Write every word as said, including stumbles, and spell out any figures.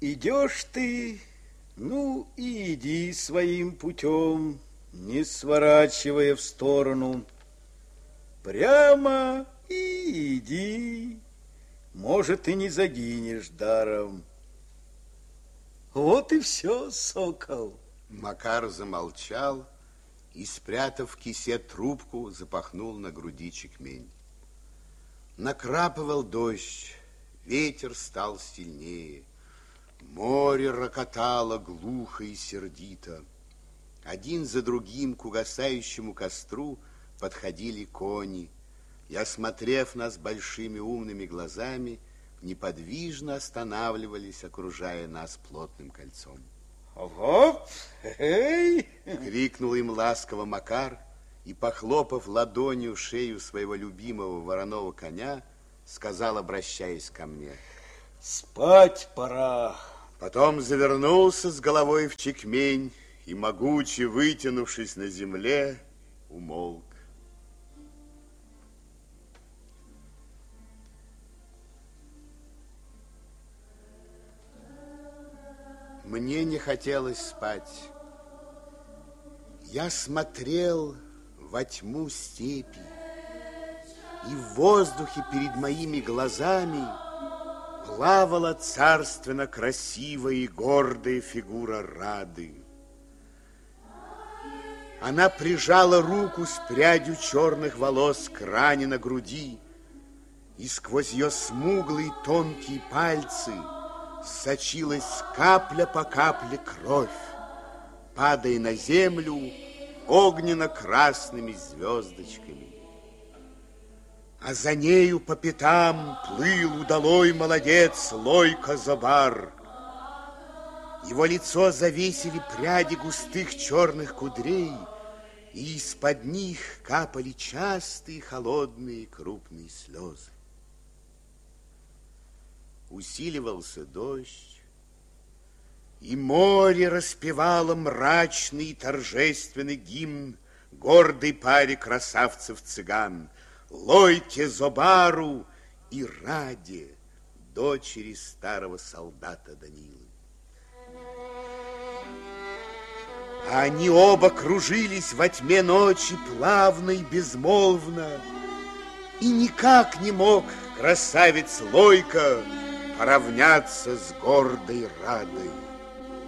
Идешь ты, ну и иди своим путем, не сворачивая в сторону. Прямо и иди, может, и не загинешь даром. Вот и все, сокол. Макар замолчал и, спрятав в кисе трубку, запахнул на груди чекмень. Накрапывал дождь, ветер стал сильнее, море рокотало глухо и сердито. Один за другим к угасающему костру подходили кони и, осмотрев нас большими умными глазами, неподвижно останавливались, окружая нас плотным кольцом. Оп, эй! Крикнул им ласково Макар и, похлопав ладонью шею своего любимого вороного коня, сказал, обращаясь ко мне: спать пора. Потом завернулся с головой в чекмень и, могуче вытянувшись на земле, умолк. Мне не хотелось спать. Я смотрел во тьму степи, и в воздухе перед моими глазами плавала царственно красивая и гордая фигура Рады. Она прижала руку с прядью черных волос к ране на груди, и сквозь ее смуглые тонкие пальцы сочилась капля по капле кровь, падая на землю огненно-красными звездочками. А за нею по пятам плыл удалой молодец Лойко Зобар. Его лицо завесили пряди густых черных кудрей, и из-под них капали частые холодные крупные слезы. Усиливался дождь, и море распевало мрачный и торжественный гимн гордой паре красавцев-цыган Лойке Зобару и Раде, дочери старого солдата Данилы. А они оба кружились во тьме ночи плавно и безмолвно, и никак не мог красавец Лойко поравняться с гордой Радой.